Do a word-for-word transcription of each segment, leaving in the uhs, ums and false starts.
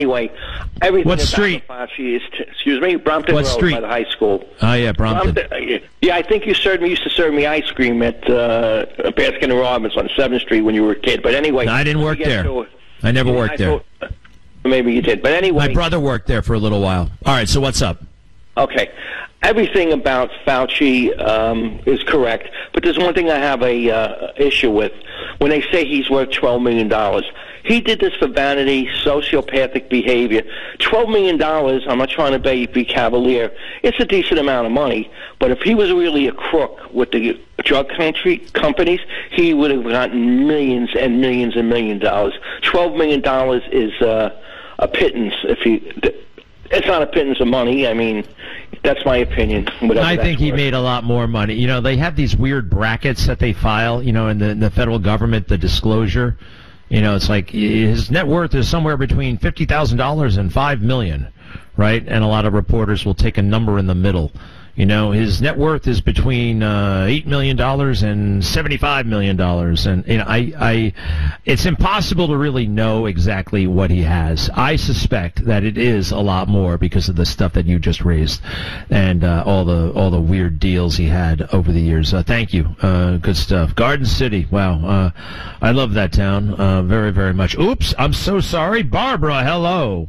Anyway, everything what about street? Fauci is, t- excuse me, Brompton what Road street? by the high school. Oh, yeah, Brompton. Brompton. Yeah, I think you served me, used to serve me ice cream at uh, Baskin and Robbins on seventh Street when you were a kid. But anyway. No, I didn't work there. To, I never yeah, worked I there. Thought, maybe you did. But anyway. My brother worked there for a little while. All right, so what's up? Okay. Everything about Fauci um, is correct, but there's one thing I have a uh, issue with. When they say he's worth twelve million dollars, he did this for vanity, sociopathic behavior. twelve million dollars, I'm not trying to be, be cavalier, it's a decent amount of money, but if he was really a crook with the drug country companies, he would have gotten millions and millions and millions of dollars. twelve million dollars is uh, a pittance. If he, it's not a pittance of money, I mean... That's my opinion. I think he worth. made a lot more money. You know, they have these weird brackets that they file, you know, in the, in the federal government, the disclosure. You know, it's like his net worth is somewhere between fifty thousand dollars and five million dollars, right? And a lot of reporters will take a number in the middle. You know, his net worth is between uh, eight million dollars and seventy-five million dollars. And, you know, I, I, it's impossible to really know exactly what he has. I suspect that it is a lot more because of the stuff that you just raised and uh, all the all the weird deals he had over the years. Uh, thank you. Uh, good stuff. Garden City. Wow. Uh, I love that town uh, very, very much. Oops. I'm so sorry. Barbara, hello.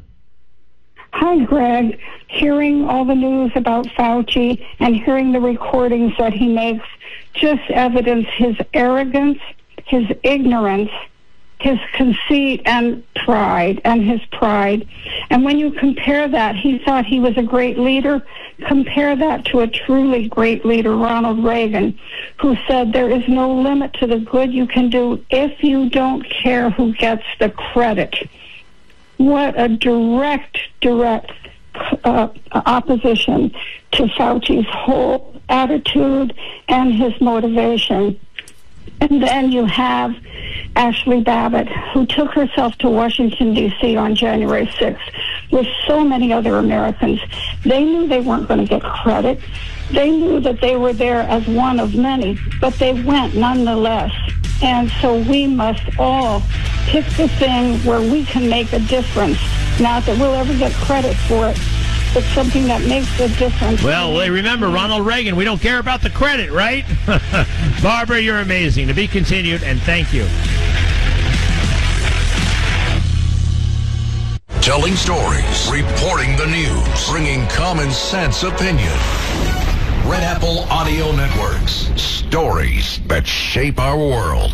Hi, Greg. Hearing all the news about Fauci and hearing the recordings that he makes just evidence his arrogance, his ignorance, his conceit and pride, and his pride. And when you compare that, he thought he was a great leader. Compare that to a truly great leader, Ronald Reagan, who said there is no limit to the good you can do if you don't care who gets the credit. What a direct, direct uh, opposition to Fauci's whole attitude and his motivation. And then you have Ashley Babbitt, who took herself to Washington, D C on January sixth with so many other Americans. They knew they weren't going to get credit. They knew that they were there as one of many, but they went nonetheless. And so we must all pick the thing where we can make a difference. Not that we'll ever get credit for it, but something that makes a difference. Well, remember, Ronald Reagan, we don't care about the credit, right? Barbara, you're amazing. To be continued, and thank you. Telling stories, reporting the news, bringing common sense opinion. Red Apple Audio Networks. Stories that shape our world.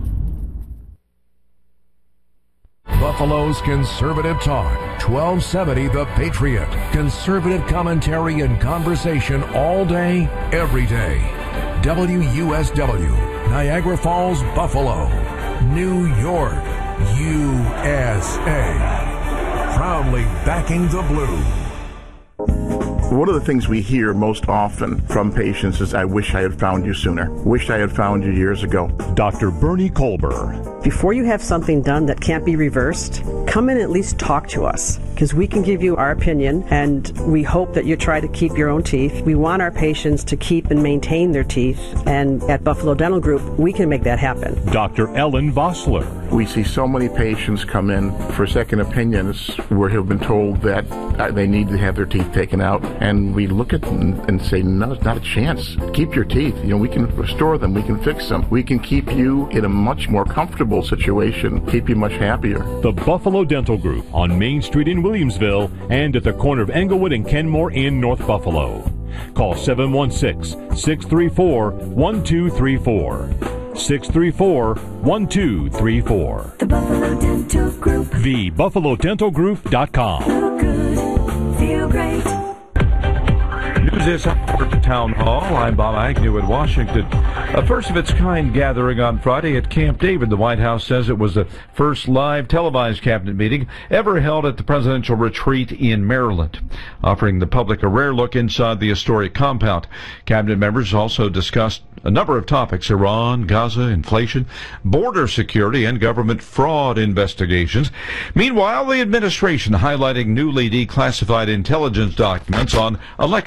Buffalo's Conservative Talk, twelve seventy The Patriot. Conservative commentary and conversation all day, every day. W U S W, Niagara Falls, Buffalo, New York, U S A. Proudly backing the blue. One of the things we hear most often from patients is, I wish I had found you sooner. Wish I had found you years ago. Doctor Bernie Kolber. Before you have something done that can't be reversed, come in and at least talk to us, because we can give you our opinion, and we hope that you try to keep your own teeth. We want our patients to keep and maintain their teeth, and at Buffalo Dental Group, we can make that happen. Doctor Ellen Vossler. We see so many patients come in for second opinions where have been told that they need to have their teeth taken out, and we look at them and say, no, it's not a chance. Keep your teeth. You know, we can restore them. We can fix them. We can keep you in a much more comfortable situation, keep you much happier. The Buffalo Dental Group on Main Street in Williamsville and at the corner of Englewood and Kenmore in North Buffalo. Call seven one six, six three four, one two three four. six three four, one two three four. The Buffalo Dental Group. the buffalo dental group dot com. Look good, feel great. News is at Town Hall. I'm Bob Agnew in Washington. A first-of-its-kind gathering on Friday at Camp David. The White House says it was the first live televised cabinet meeting ever held at the presidential retreat in Maryland, offering the public a rare look inside the historic compound. Cabinet members also discussed a number of topics: Iran, Gaza, inflation, border security, and government fraud investigations. Meanwhile, the administration highlighting newly declassified intelligence documents on election security.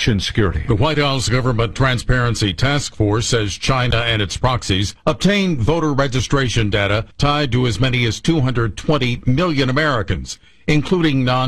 thirty. The White House Government Transparency Task Force says China and its proxies obtained voter registration data tied to as many as two hundred twenty million Americans, including non